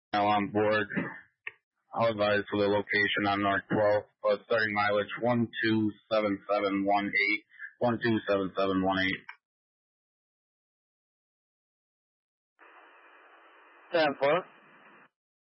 now on board. I'll advise for the location on North 12th, but starting mileage 127718, 127718. 10-4.